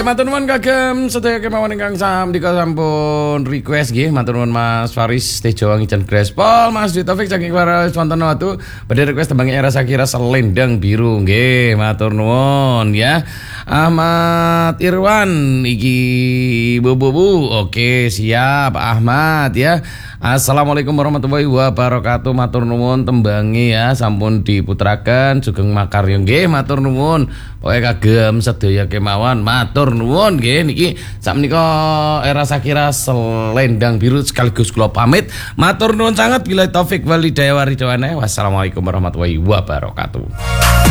matur nuwun kagem sedaya kemawon ingkang samdika sampun request nggih. Matur nuwun Mas Faris Tejo Wangijan Grespol, Mas Dwi Taufik saking Waras wonten watu badhe request tembang Era Sakira Selendang Biru nggih. Matur nuwun ya. Ahmad Irwan iki bu. Oke, siap Ahmad ya. Assalamualaikum warahmatullahi wabarakatuh. Matur nuwun tembange ya sampun diputraken Sugeng Makarya nggih. Matur nuwun. Pokoke kagem sedaya kemawon matur nuwun nggih niki sakmenika Era Sakira Selendang Biru sekaligus kula pamit. Matur nuwun sanget bila taufik wal hidayah waridwane. Wassalamualaikum warahmatullahi wabarakatuh.